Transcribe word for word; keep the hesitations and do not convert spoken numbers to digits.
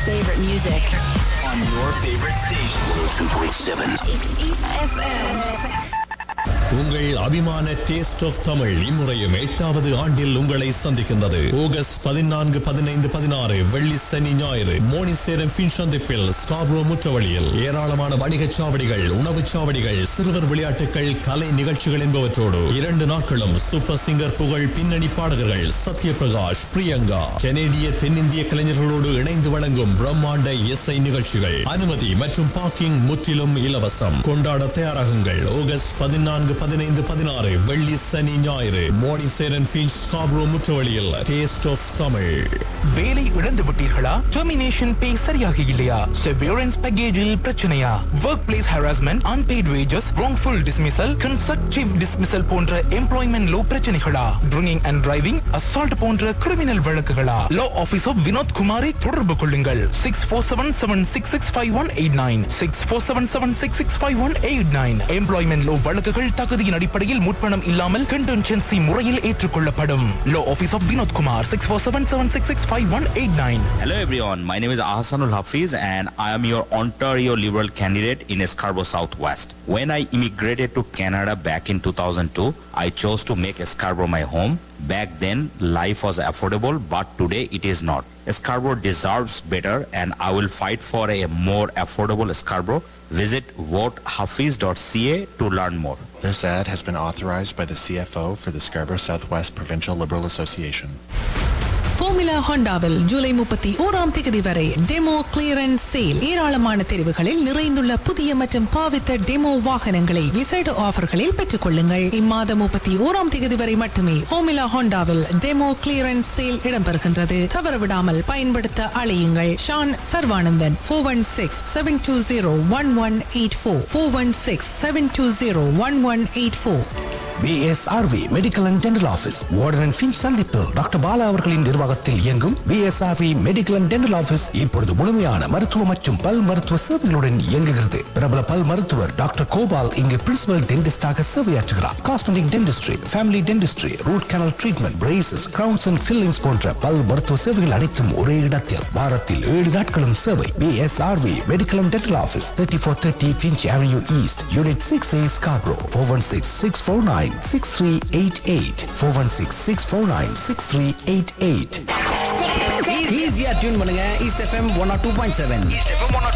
favorite music on your favorite station. one oh two point seven It's East F M. உங்கள் அபிமான taste of Tamil இம்முறையும் எட்டாவது ஆண்டில் உங்களை சந்திக்கின்றது. ஆகஸ்ட் பதினான்கு பதினைந்து பதினாறு வெள்ளி சனி ஞாயிறு மோனிசேரம் பின் சந்திப்பில் ஸ்காப்ரோ முற்றவழியில் ஏராளமான வணிகச் சாவடிகள், உணவுச் சாவடிகள், சிறுவர் விளையாட்டுகள், கலை நிகழ்ச்சிகள் என்பவற்றோடு இரண்டு நாட்களும் சூப்பர் சிங்கர் புகழ் பின்னணி பாடகர்கள் சத்யபிரகாஷ், பிரியங்கா, கனேடிய தென்னிந்திய கலைஞர்களோடு இணைந்து வழங்கும் பிரம்மாண்ட இசை நிகழ்ச்சிகள். அனுமதி மற்றும் பார்க்கிங் முற்றிலும் இலவசம். கொண்டாட தயாராகுங்கள். ஆகஸ்ட் பதினான்கு பதினைந்து பதினாறு வெள்ளி சனி ஞாயிறு மோனிசேரன் beach Scarborough முற்றவழியில் taste of Tamil. வேலை இழந்து விட்டீர்களா? டெர்மினேஷன் பே சரியாக இல்லையா? செவரன்ஸ் பேக்கேஜில் பிரச்சனையா? Work place harassment, unpaid wages, wrongful dismissal, constructive dismissal போன்ற employment low பிரச்சனைகளா? Drinking and driving, assault போன்ற criminal வழக்குகளா? Law office of Vinod குமாரை தொடர்பு கொள்ளுங்கள். Six four seven seven six six five one eight nine six four seven seven six six five one eight nine. Employment low வழக்குகள் தகுதியின் அடிப்படையில் முற்பணம் இல்லாமல் கண்டென்சென்சி முறையில் ஏற்றுக்கொள்ளப்படும். Low office of Vinod Kumar six four seven seven six six five one eight nine. Hello everyone, my name is Ahsanul Hafiz and I am your Ontario Liberal candidate in Scarborough Southwest. When I immigrated to Canada back in two thousand two, I chose to make Scarborough my home. Back then, life was affordable, but today it is not. Scarborough deserves better and I will fight for a more affordable Scarborough. Visit vote hafiz dot c a to learn more. This ad has been authorized by the C F O for the Scarborough Southwest Provincial Liberal Association. Formula ஹோண்டாவில் July முப்பத்தி ஓராம் தேதி வரை demo clearance sale. ஏராளமான தெரிவுகளில் நிறைந்துள்ள புதிய மற்றும் பாவித்த demo வாகனங்களை விசேட ஆஃபர்களில் பெற்றுக் கொள்ளுங்கள். இம்மாதம் முப்பத்தி ஓராம் தேதி வரை மட்டுமே ஃபார்முலா ஹோண்டாவில் டெமோ கிளியரன்ஸ் சேல் இடம்பெறுகின்றது. தவறவிடாமல் பயன்படுத்த அழையுங்கள். Shawn Sarvanandan four one six seven two zero one one eight four four one six seven two zero one one eight four. B S R V Medical and Dental Office, Warden and Finch சந்திப்பு doctor Bala அவர்களின் நிர்வாகத்தில் இயங்கும் B S R V Medical and Dental Office இப்பொழுது முழுமையான மருத்துவ மற்றும் பல் மருத்துவ சேவைகளுடன் இயங்குகிறது. பிரபல பல் மருத்துவர் டாக்டர் கோபால் இங்கு principal டென்டிஸ்டாக சேவையாற்றுகிறார். Cosmetic dentistry, family dentistry, root canal treatment, braces, crowns and fillings போன்ற பல் மருத்துவ சேவைகள் அனைத்தும் ஒரே இடத்தில். வாரத்தில் ஏழு நாட்களும் சேவை. B S R V Medical and Dental Office, thirty-four thirty Finch Avenue East, Unit six A, Scarborough. four one six six four nine six three eight eight four one six six four nine six three eight eight. ஈஸியா tune பண்ணுங்க. East FM one oh two point seven. East FM one oh